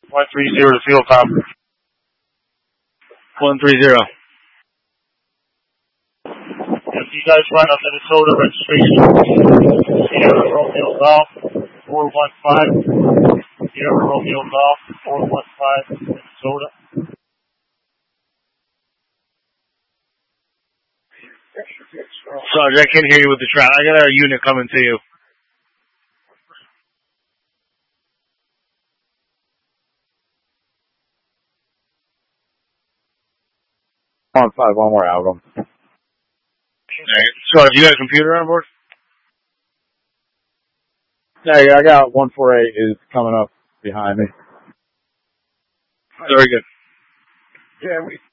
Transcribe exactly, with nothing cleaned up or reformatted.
One three zero to field cop. One three zero. If you guys run a Minnesota registration, Sierra Romeo Golf four one five. Sierra Romeo Golf four one five, Minnesota. Sarge, I can't hear you with the traffic. I got our unit coming to you. On five, one more album. Right. Sarge, you got a computer on board? Yeah, I got one four eight is coming up behind me. Very good. Yeah, we